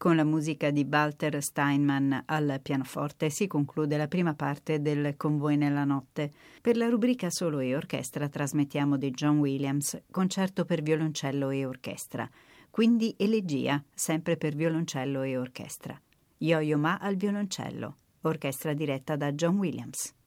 Con la musica di Walter Steinmann al pianoforte si conclude la prima parte del Con voi nella notte. Per la rubrica Solo e Orchestra trasmettiamo di John Williams, concerto per violoncello e orchestra. Quindi Elegia, sempre per violoncello e orchestra. Yo-Yo Ma al violoncello, orchestra diretta da John Williams.